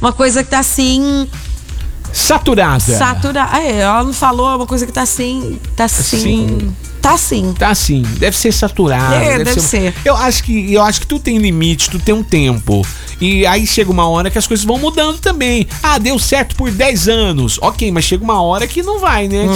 uma coisa que tá assim... Saturada. Ela não falou uma coisa que tá assim. Tá assim. Deve ser saturada. Deve ser. Eu acho que tu tem limite, tu tem um tempo. E aí chega uma hora que as coisas vão mudando também. Ah, deu certo por 10 anos. Ok, mas chega uma hora que não vai, né?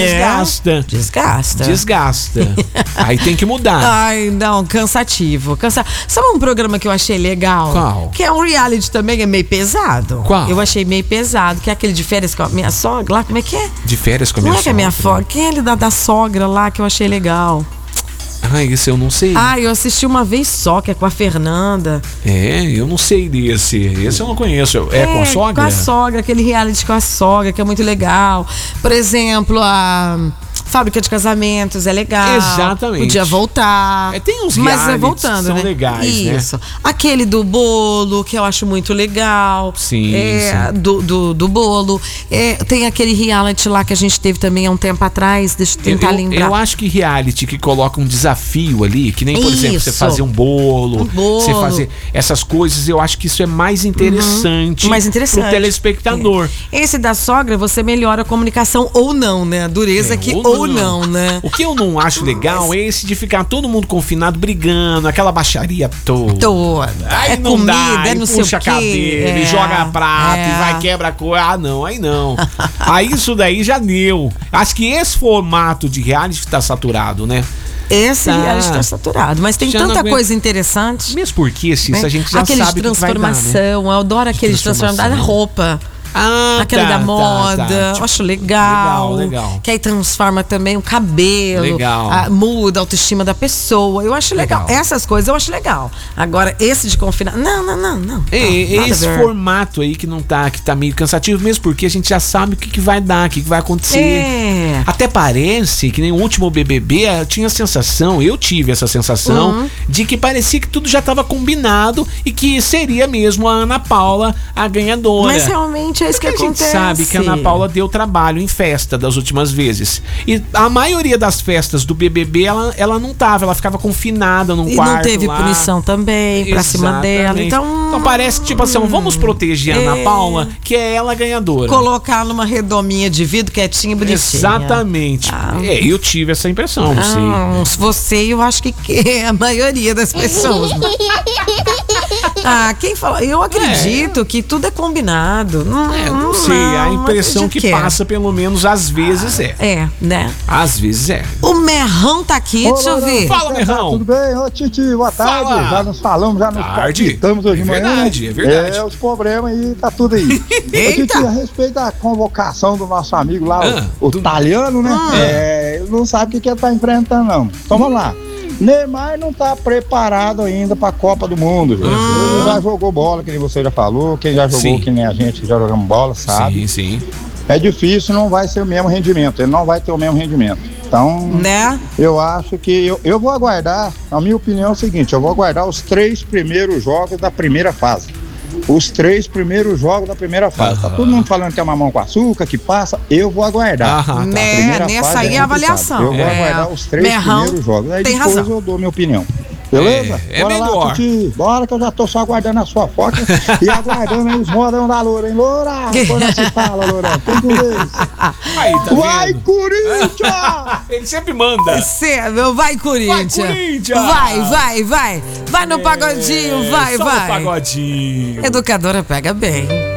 Desgasta. Aí tem que mudar. Ai, não, cansativo. Sabe um programa que eu achei legal? Qual? Que é um reality também, é meio pesado. Qual? Eu achei meio pesado, que é aquele de férias com a minha sogra lá, como é que é? De férias com a minha sogra? Não é que é minha sogra, quem é ele da sogra lá que eu achei legal? Ah, esse eu não sei. Ah, eu assisti uma vez só, que é com a Fernanda. Eu não sei desse. Esse eu não conheço. É com a sogra? Com a sogra, aquele reality com a sogra, que é muito legal. Por exemplo, a Fábrica de Casamentos é legal. Exatamente. Podia voltar. Tem uns mas realities voltando, que são né? legais, Isso. né? Aquele do bolo, que eu acho muito legal. Sim, sim. Do bolo. Tem aquele reality lá que a gente teve também há um tempo atrás. Deixa eu tentar lembrar. Eu acho que reality que coloca um desafio ali, que nem, por exemplo, você fazer um bolo, você fazer essas coisas, eu acho que isso é mais interessante, pro telespectador. Esse da sogra, você melhora a comunicação ou não, né? A dureza que ou não, né? O que eu não acho legal é esse de ficar todo mundo confinado brigando, aquela baixaria toda. Aí não comida, dá, não sei puxa a cadeira, e joga prato, e vai quebra a coisa. Ah, não, aí não. Aí isso daí já deu. Acho que esse formato de reality tá saturado, né? Esse reality tá saturado, mas tem tanta coisa interessante. Mesmo porque, Cissa, a gente já aquele sabe de transformação, que vai dar, né? Eu adoro aquele de transformação da roupa. Aquela da moda, eu acho legal. Que aí transforma também o cabelo, muda a autoestima da pessoa. Eu acho legal. Essas coisas eu acho legal. Agora, esse de confinar. Não. Esse formato aí que não tá, que tá meio cansativo, mesmo porque a gente já sabe o que vai dar, o que vai acontecer. Até parece que nem o último BBB tinha a sensação, eu tive essa sensação, de que parecia que tudo já tava combinado e que seria mesmo a Ana Paula a ganhadora. Mas realmente é isso que acontece. A gente sabe que a Ana Paula deu trabalho em festa das últimas vezes. E a maioria das festas do BBB, ela não tava, ela ficava confinada num quarto. E não teve punição também pra cima dela. Então parece que, tipo assim, vamos proteger a Ana Paula, que é ela a ganhadora. Colocar numa redominha de vidro quietinha, bonitinha. Exatamente. Eu tive essa impressão, não sei. Você, eu acho que é a maioria das pessoas. Quem fala? Eu acredito que tudo é combinado. Não sei, a impressão que passa, pelo menos às vezes né? Às vezes é. O Merrão tá aqui, deixa eu ver. Fala, Merrão. Tudo bem? Ô, Titi, boa tarde. Já nos falamos, já nos estamos hoje de manhã. É verdade. Os problemas aí, tá tudo aí. Eita. Ô, Titi, a respeito da convocação do nosso amigo lá, o italiano, né? Ele não sabe o que ele tá enfrentando, não. Então vamos lá. Neymar não tá preparado ainda pra Copa do Mundo, gente. Ele já jogou bola, que nem você já falou. Quem já jogou, que nem a gente já jogamos bola, sabe? Sim. É difícil, não vai ser o mesmo rendimento. Ele não vai ter o mesmo rendimento. Então, né? Eu acho que eu vou aguardar, a minha opinião é o seguinte, eu vou aguardar os 3 primeiros jogos da primeira fase. Os 3 primeiros jogos da primeira fase. Tá todo mundo falando que é mamão com açúcar, que passa. Eu vou aguardar. Nessa aí é a avaliação. Eu vou aguardar os 3 primeiros jogos. Aí depois eu dou minha opinião. Beleza? Bora melhor. Lá, Titi. Bora que eu já tô só aguardando a sua foto e aguardando aí os modão da Loura, hein? Loura! Quando se fala, Loura? Tem com eles. Aí, tá vai, Corinthians! Ele sempre manda. Vai, Corinthians! Vai, Corinthians! Vai! Vai no pagodinho, vai! No pagodinho. Educadora pega bem.